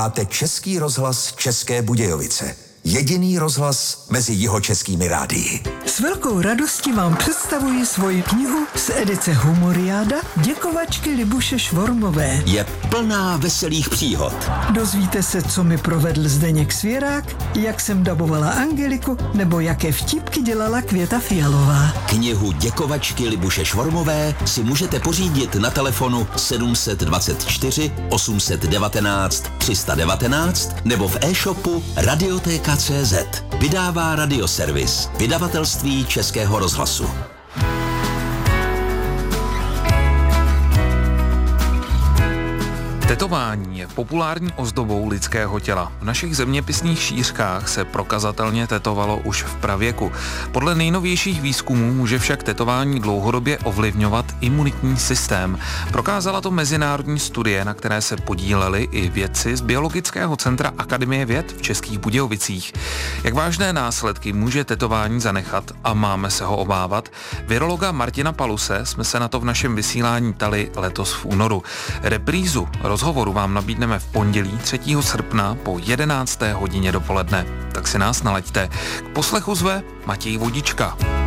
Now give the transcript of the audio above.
Máte Český rozhlas České Budějovice. Jediný rozhlas mezi jihočeskými rádii. S velkou radostí vám představuji svoji knihu z edice Humoriáda Děkovačky Libuše Švormové. Je plná veselých příhod. Dozvíte se, co mi provedl Zdeněk Svěrák, jak jsem dabovala Angeliku, nebo jaké vtipky dělala Květa Fialová. Knihu Děkovačky Libuše Švormové si můžete pořídit na telefonu 724 819 319 nebo v e-shopu Radiotéka.cz. Vydává Radioservis, vydavatelství Českého rozhlasu. Tetování je populární ozdobou lidského těla. V našich zeměpisných šířkách se prokazatelně tetovalo už v pravěku. Podle nejnovějších výzkumů může však tetování dlouhodobě ovlivňovat imunitní systém. Prokázala to mezinárodní studie, na které se podíleli i vědci z Biologického centra Akademie věd v Českých Budějovicích. Jak vážné následky může tetování zanechat a máme se ho obávat? Virologa Martina Paluse jsme se na to v našem vysílání ptali letos v únoru. Reprízu rozhovoru vám nabídneme v pondělí 3. srpna po 11. hodině dopoledne. Tak si nás nalaďte. K poslechu zve Matěj Vodička.